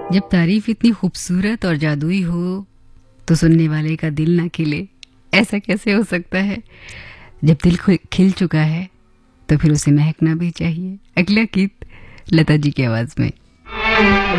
जब तारीफ इतनी खूबसूरत और जादुई हो तो सुनने वाले का दिल ना खिले, ऐसा कैसे हो सकता है? जब दिल खिल चुका है तो फिर उसे महकना भी चाहिए। अगला गीत लता जी की आवाज में।